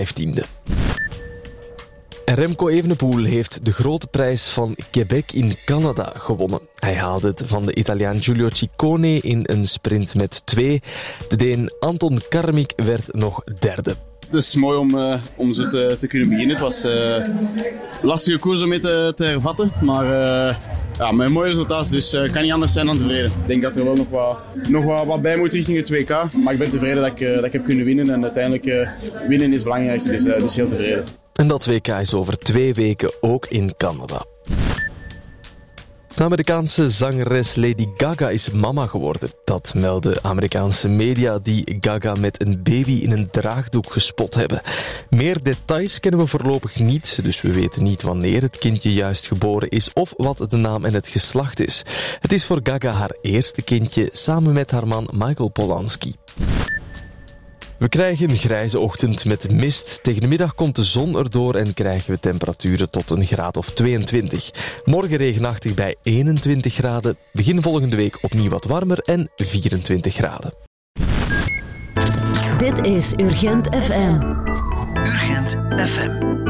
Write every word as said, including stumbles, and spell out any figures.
vijftiende. En Remco Evenepoel heeft de grote prijs van Quebec in Canada gewonnen. Hij haalde het van de Italiaan Giulio Ciccone in een sprint met twee. De Deen Anton Karmik werd nog derde. Het is mooi om, uh, om zo te, te kunnen beginnen. Het was uh, een lastige koers om mee te, te hervatten, maar uh, ja, met een mooi resultaat, dus ik uh, kan niet anders zijn dan tevreden. Ik denk dat er wel nog wat, nog wat, wat bij moet richting het W K, maar ik ben tevreden dat ik, uh, dat ik heb kunnen winnen en uiteindelijk uh, winnen is het belangrijkste, dus, uh, dus heel tevreden. En dat W K is over twee weken ook in Canada. De Amerikaanse zangeres Lady Gaga is mama geworden. Dat melden Amerikaanse media die Gaga met een baby in een draagdoek gespot hebben. Meer details kennen we voorlopig niet, dus we weten niet wanneer het kindje juist geboren is of wat de naam en het geslacht is. Het is voor Gaga haar eerste kindje samen met haar man Michael Polanski. We krijgen een grijze ochtend met mist. Tegen de middag komt de zon erdoor en krijgen we temperaturen tot een graad of tweeëntwintig. Morgen regenachtig bij eenentwintig graden. Begin volgende week opnieuw wat warmer en vierentwintig graden. Dit is Urgent F M. Urgent F M.